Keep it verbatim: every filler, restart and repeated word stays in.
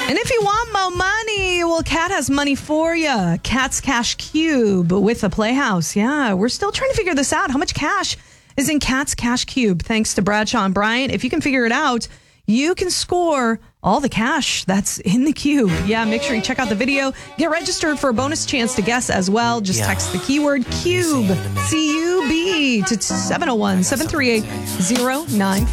And if you want more money, well, Cat has money for you. Cat's Cash Cube with the Playhouse. Yeah, we're still trying to figure this out. How much cash is in Cat's Cash Cube? Thanks to Bradshaw and Bryant. If you can figure it out, you can score all the cash that's in the cube. Yeah, make sure you check out the video. Get registered for a bonus chance to guess as well. Just yeah. text the keyword CUBE, C U B, to seven oh one, seven three eight, oh nine